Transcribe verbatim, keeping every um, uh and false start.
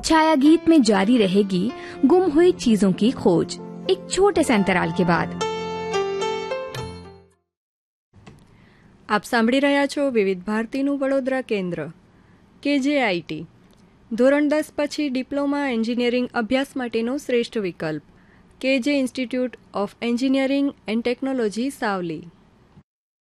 छाया गीत में जारी रहेगी गुम हुई चीजों की खोज, एक छोटे से अंतराल के बाद। આપ સાંભળી રહ્યા છો વિવિધ ભારતીનું વડોદરા કેન્દ્ર કેજેઆઈટી। ધોરણ દસ પછી ડિપ્લોમા એન્જિનિયરિંગ અભ્યાસ માટેનો શ્રેષ્ઠ વિકલ્પ કેજે institute of engineering and technology Savli.